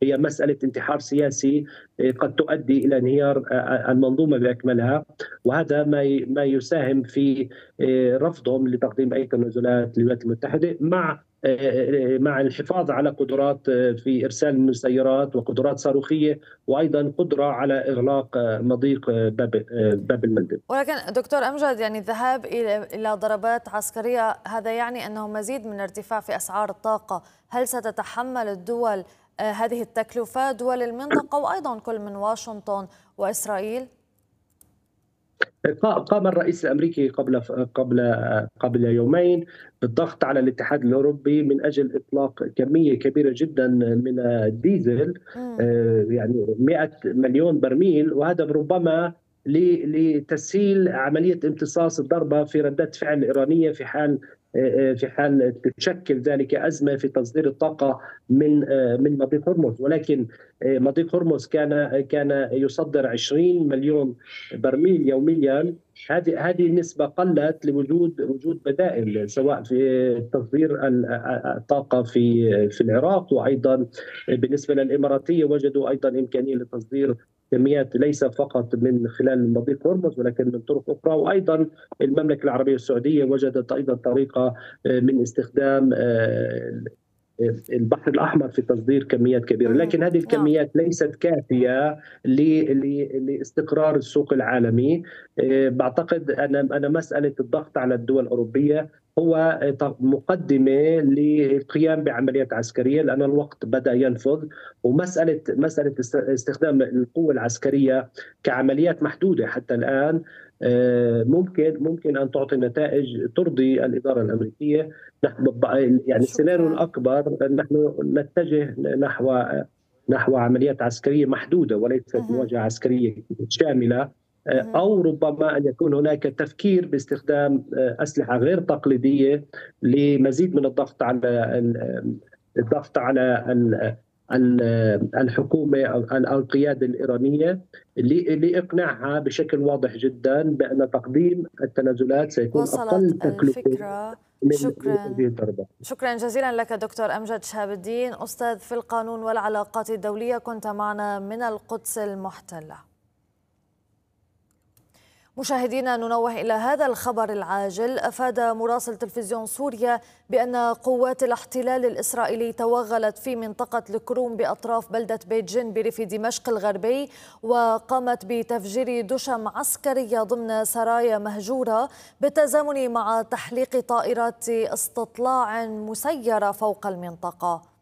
هي مسألة انتحار سياسي قد تؤدي إلى انهيار المنظومة بأكملها، وهذا ما يساهم في رفضهم لتقديم أي تنازلات للولايات المتحدة، مع الحفاظ على قدرات في إرسال المسيرات وقدرات صاروخية، وأيضا قدرة على إغلاق مضيق باب المندب. ولكن دكتور أمجد، يعني الذهاب إلى ضربات عسكرية هذا يعني أنه مزيد من ارتفاع في أسعار الطاقة. هل ستتحمل الدول هذه التكلفة، دول المنطقة وأيضا كل من واشنطن وإسرائيل؟ قام الرئيس الامريكي قبل يومين بالضغط على الاتحاد الاوروبي من اجل اطلاق كميه كبيره جدا من الديزل، يعني 100 مليون برميل، وهذا ربما لتسهيل عمليه امتصاص الضربه في رده فعل الايرانيه في حال تشكل ذلك ازمه في تصدير الطاقه من مضيق هرمز. ولكن مضيق هرمز كان يصدر 20 مليون برميل يوميا. هذه النسبة قلت لوجود بدائل، سواء في تصدير الطاقة في العراق، وأيضا بالنسبة للإماراتية وجدوا أيضا إمكانية لتصدير كميات ليس فقط من خلال مضيق هرمز ولكن من طرق أخرى. وأيضا المملكة العربية السعودية وجدت أيضا طريقة من استخدام البحر الأحمر في تصدير كميات كبيرة، لكن هذه الكميات ليست كافية لاستقرار السوق العالمي. بعتقد أن مسألة الضغط على الدول الأوروبية هو مقدمة للقيام بعمليات عسكرية، لأن الوقت بدأ ينفذ، ومسألة استخدام القوة العسكرية كعمليات محدودة حتى الآن ممكن أن تعطي نتائج ترضي الإدارة الأمريكية. يعني السيناريو الأكبر نحن نتجه نحو عمليات عسكرية محدودة وليست مواجهة عسكرية شاملة، أو ربما أن يكون هناك تفكير باستخدام أسلحة غير تقليدية لمزيد من الضغط على الحكومة أو القيادة الإيرانية لإقناعها بشكل واضح جدا بأن تقديم التنازلات سيكون أقل تكلفة. شكرا جزيلا لك دكتور أمجد شهاب الدين، أستاذ في القانون والعلاقات الدولية، كنت معنا من القدس المحتلة. مشاهدينا، ننوه إلى هذا الخبر العاجل. أفاد مراسل تلفزيون سوريا بأن قوات الاحتلال الإسرائيلي توغلت في منطقة الكروم بأطراف بلدة بيت جن بريف دمشق الغربي، وقامت بتفجير دشم عسكرية ضمن سرايا مهجورة بالتزامن مع تحليق طائرات استطلاع مسيرة فوق المنطقة.